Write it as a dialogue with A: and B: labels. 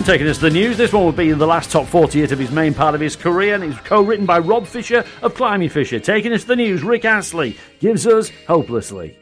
A: Taking us to the news, this one would be the last top 40 hit of his main part of his career, and it's co-written by Rob Fisher of Climby Fisher. Taking us to the news, Rick Astley gives us Hopelessly.